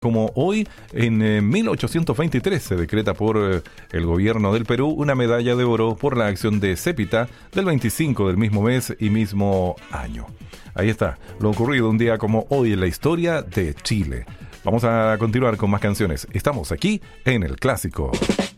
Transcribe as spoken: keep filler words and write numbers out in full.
Como hoy, en eh, mil ochocientos veintitrés, se decreta por eh, el gobierno del Perú una medalla de oro por la acción de Cépita del veinticinco del mismo mes y mismo año. Ahí está, lo ocurrido un día como hoy en la historia de Chile. Vamos a continuar con más canciones. Estamos aquí en El Clásico.